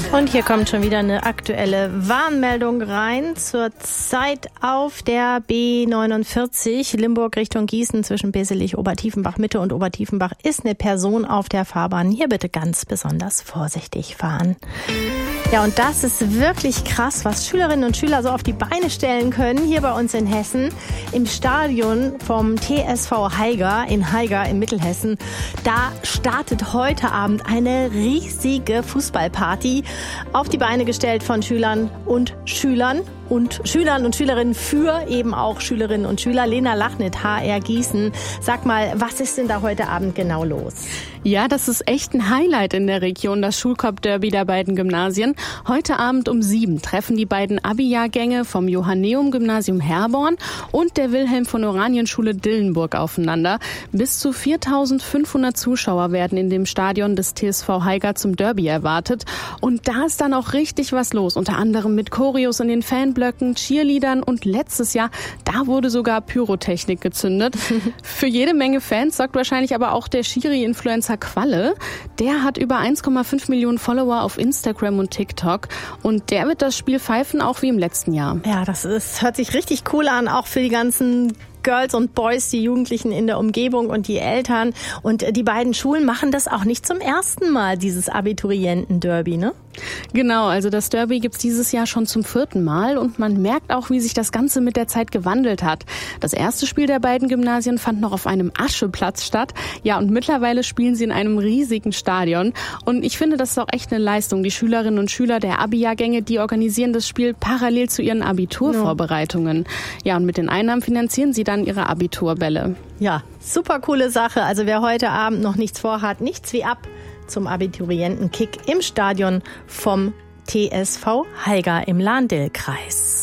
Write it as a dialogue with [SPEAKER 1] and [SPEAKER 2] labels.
[SPEAKER 1] Und hier kommt schon wieder eine aktuelle Warnmeldung rein. Zurzeit auf der B49 Limburg Richtung Gießen zwischen Beselich, Obertiefenbach Mitte und Obertiefenbach ist eine Person auf der Fahrbahn. Hier bitte ganz besonders vorsichtig fahren. Ja, und das ist wirklich krass, was Schülerinnen und Schüler so auf die Beine stellen können, hier bei uns in Hessen, im Stadion vom TSV Haiger in Haiger in Mittelhessen. Da startet heute Abend eine riesige Fußballparty, auf die Beine gestellt von Schülern und Schülerinnen für eben auch Schülerinnen und Schüler. Lena Lachnit, HR Gießen. Sag mal, was ist denn da heute Abend genau los?
[SPEAKER 2] Ja, das ist echt ein Highlight in der Region, das Schulcup-Derby der beiden Gymnasien. Heute Abend um 7 treffen die beiden Abi-Jahrgänge vom Johanneum-Gymnasium Herborn und der Wilhelm-von-Oranien-Schule Dillenburg aufeinander. Bis zu 4.500 Zuschauer werden in dem Stadion des TSV Haiger zum Derby erwartet. Und da ist dann auch richtig was los, unter anderem mit Choreos in den Fanblöcken, Cheerleadern und letztes Jahr, da wurde sogar Pyrotechnik gezündet. Für jede Menge Fans sorgt wahrscheinlich aber auch der Schiri-Influencer Qualle. Der hat über 1,5 Millionen Follower auf Instagram und TikTok und der wird das Spiel pfeifen, auch wie im letzten Jahr.
[SPEAKER 1] Ja, hört sich richtig cool an, auch für die ganzen Girls und Boys, die Jugendlichen in der Umgebung und die Eltern. Und die beiden Schulen machen das auch nicht zum ersten Mal, dieses Abiturienten-Derby, ne?
[SPEAKER 2] Genau, also das Derby gibt's dieses Jahr schon zum 4. Mal und man merkt auch, wie sich das Ganze mit der Zeit gewandelt hat. Das erste Spiel der beiden Gymnasien fand noch auf einem Ascheplatz statt. Ja, und mittlerweile spielen sie in einem riesigen Stadion. Und ich finde, das ist auch echt eine Leistung. Die Schülerinnen und Schüler der Abi-Jahrgänge, die organisieren das Spiel parallel zu ihren Abiturvorbereitungen. Ja, und mit den Einnahmen finanzieren sie dann ihre Abiturbälle.
[SPEAKER 1] Ja, super coole Sache. Also wer heute Abend noch nichts vorhat, nichts wie ab zum Abiturientenkick im Stadion vom TSV Haiger im Lahn-Dill-Kreis.